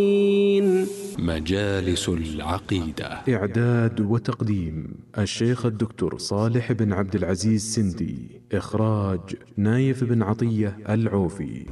مجالس العقيدة. إعداد وتقديم الشيخ الدكتور صالح بن عبد العزيز سندي. إخراج نايف بن عطية العوفي.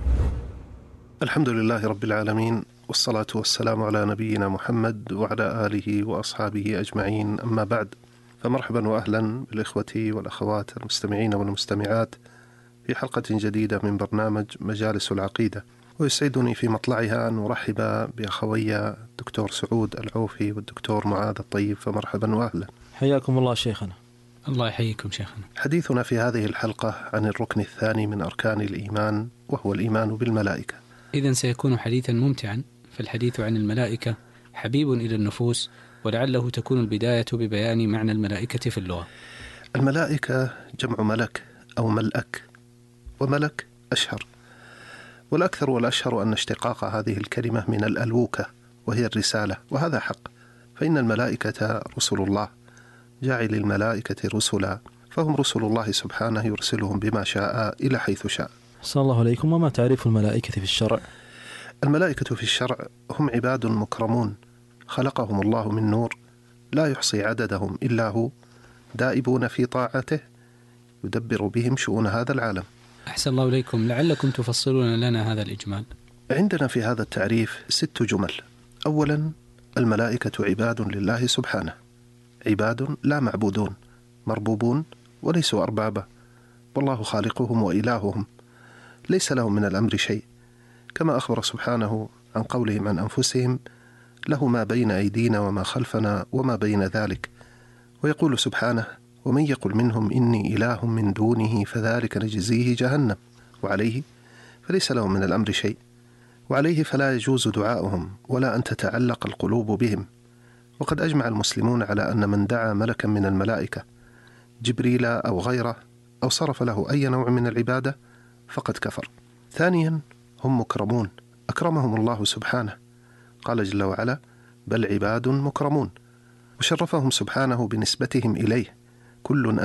الحمد لله رب العالمين، والصلاة والسلام على نبينا محمد وعلى آله وأصحابه أجمعين، أما بعد، فمرحبا وأهلا بالإخوة والأخوات المستمعين والمستمعات في حلقة جديدة من برنامج مجالس العقيدة. ويسعدني في مطلعها أن أرحب بأخوي الدكتور سعود العوفي والدكتور معاذ الطيب، فمرحبا وأهلا. حياكم الله شيخنا. الله يحييكم شيخنا. حديثنا في هذه الحلقة عن الركن الثاني من أركان الإيمان، وهو الإيمان بالملائكة. إذن سيكون حديثا ممتعا، فالحديث عن الملائكة حبيب إلى النفوس، ولعله تكون البداية ببيان معنى الملائكة في اللغة. الملائكة جمع ملك أو ملأك، وملك أشهر، والأكثر والأشهر أن اشتقاق هذه الكلمة من الألوكة، وهي الرسالة، وهذا حق، فإن الملائكة رسل الله، جاعل الملائكة رسلا، فهم رسل الله سبحانه يرسلهم بما شاء إلى حيث شاء. صلى الله عليكم. وما تعريف الملائكة في الشرع؟ الملائكة في الشرع هم عباد مكرمون خلقهم الله من نور لا يحصي عددهم إلا هو، دائبون في طاعته، يدبر بهم شؤون هذا العالم. أحسن الله إليكم، لعلكم تفصلون لنا هذا الإجمال. عندنا في هذا التعريف 6 جمل. أولا، الملائكة عباد لله سبحانه، عباد لا معبودون، مربوبون وليسوا أربابا، والله خالقهم وإلههم، ليس لهم من الأمر شيء، كما أخبر سبحانه عن قولهم عن أنفسهم: له ما بين أيدينا وما خلفنا وما بين ذلك. ويقول سبحانه: ومن يقل منهم إني إله من دونه فذلك نجزيه جهنم. وعليه فليس لهم من الأمر شيء، وعليه فلا يجوز دعاؤهم ولا أن تتعلق القلوب بهم. وقد أجمع المسلمون على أن من دعا ملكا من الملائكة، جبريل أو غيره، أو صرف له أي نوع من العبادة، فقد كفر. ثانيا، هم مكرمون أكرمهم الله سبحانه، قال جل وعلا: بل عباد مكرمون، وشرفهم سبحانه بنسبتهم إليه، كل